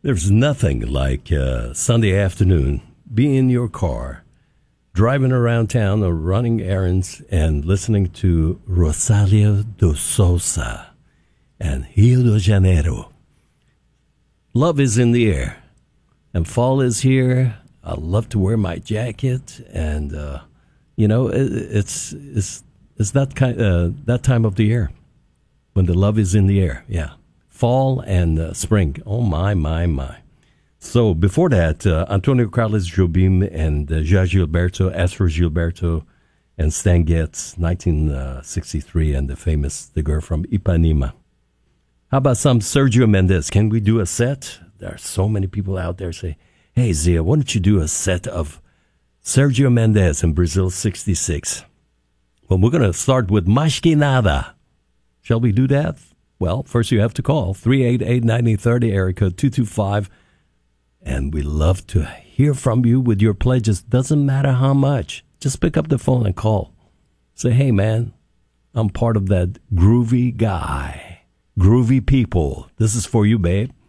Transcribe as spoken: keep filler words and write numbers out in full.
There's nothing like uh, Sunday afternoon, be in your car, driving around town or running errands and listening to Rosalia de Sousa and Rio de Janeiro. Love is in the air, and fall is here. I love to wear my jacket, and uh, you know it, it's it's it's that kind uh, that time of the year when the love is in the air. Yeah. Fall and uh, spring. Oh, my, my, my. So before that, uh, Antonio Carlos Jobim and uh, Jorge Gilberto, Astro Gilberto, and Stan Getz, nineteen sixty-three, and the famous The Girl from Ipanema. How about some Sergio Mendes? Can we do a set? There are so many people out there say, hey, Zia, why don't you do a set of Sergio Mendes in Brazil sixty-six? Well, we're going to start with Mais Que Nada. Shall we do that? Well, first you have to call three eight eight, nine zero three zero, area code two two five. And we love to hear from you with your pledges. Doesn't matter how much. Just pick up the phone and call. Say, hey, man, I'm part of that groovy guy. Groovy people. This is for you, babe.